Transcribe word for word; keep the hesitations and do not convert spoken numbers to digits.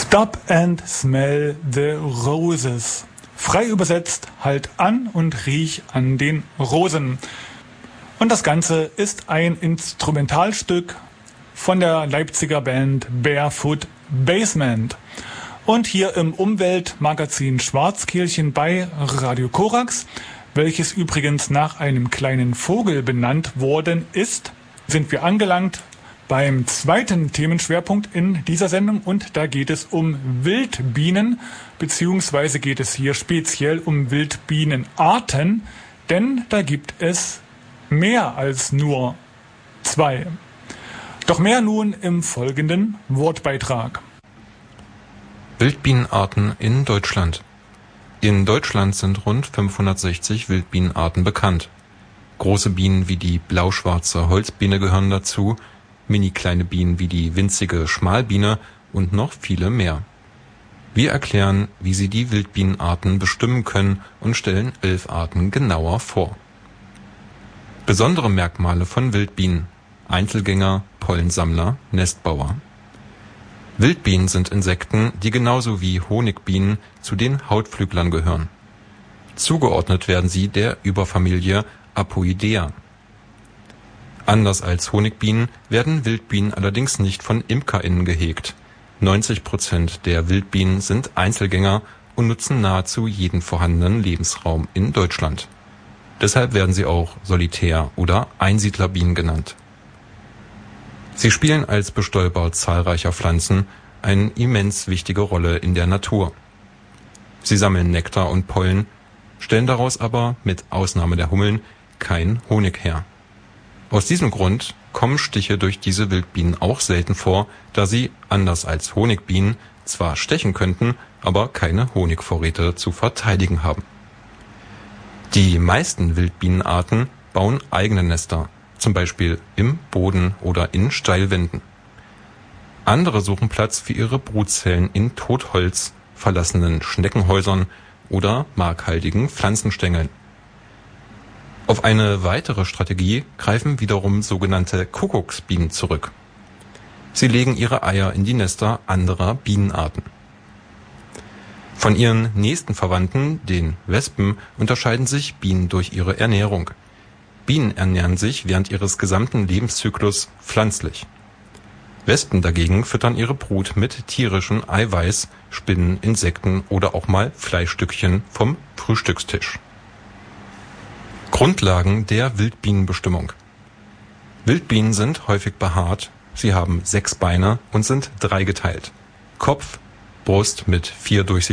Stop and smell the roses. Frei übersetzt, halt an und riech an den Rosen. Und das Ganze ist ein Instrumentalstück von der Leipziger Band Barefoot Basement. Und hier im Umweltmagazin Schwarzkehlchen bei Radio Korax, welches übrigens nach einem kleinen Vogel benannt worden ist, sind wir angelangt beim zweiten Themenschwerpunkt in dieser Sendung, und da geht es um Wildbienen, beziehungsweise geht es hier speziell um Wildbienenarten, denn da gibt es mehr als nur zwei. Doch mehr nun im folgenden Wortbeitrag. Wildbienenarten in Deutschland. In Deutschland sind rund fünfhundertsechzig Wildbienenarten bekannt. Große Bienen wie die blau-schwarze Holzbiene gehören dazu, mini-kleine Bienen wie die winzige Schmalbiene und noch viele mehr. Wir erklären, wie Sie die Wildbienenarten bestimmen können und stellen elf Arten genauer vor. Besondere Merkmale von Wildbienen: Einzelgänger, Pollensammler, Nestbauer. Wildbienen sind Insekten, die genauso wie Honigbienen zu den Hautflüglern gehören. Zugeordnet werden sie der Überfamilie Apoidea. Anders als Honigbienen werden Wildbienen allerdings nicht von ImkerInnen gehegt. neunzig Prozent der Wildbienen sind Einzelgänger und nutzen nahezu jeden vorhandenen Lebensraum in Deutschland. Deshalb werden sie auch Solitär- oder Einsiedlerbienen genannt. Sie spielen als Bestäuber zahlreicher Pflanzen eine immens wichtige Rolle in der Natur. Sie sammeln Nektar und Pollen, stellen daraus aber, mit Ausnahme der Hummeln, kein Honig her. Aus diesem Grund kommen Stiche durch diese Wildbienen auch selten vor, da sie, anders als Honigbienen, zwar stechen könnten, aber keine Honigvorräte zu verteidigen haben. Die meisten Wildbienenarten bauen eigene Nester, zum Beispiel im Boden oder in Steilwänden. Andere suchen Platz für ihre Brutzellen in Totholz, verlassenen Schneckenhäusern oder markhaltigen Pflanzenstängeln. Auf eine weitere Strategie greifen wiederum sogenannte Kuckucksbienen zurück. Sie legen ihre Eier in die Nester anderer Bienenarten. Von ihren nächsten Verwandten, den Wespen, unterscheiden sich Bienen durch ihre Ernährung. Bienen ernähren sich während ihres gesamten Lebenszyklus pflanzlich. Wespen dagegen füttern ihre Brut mit tierischem Eiweiß, Spinnen, Insekten oder auch mal Fleischstückchen vom Frühstückstisch. Grundlagen der Wildbienenbestimmung. Wildbienen sind häufig behaart, sie haben sechs Beine und sind dreigeteilt. Kopf, Brust mit vier durchsichtigen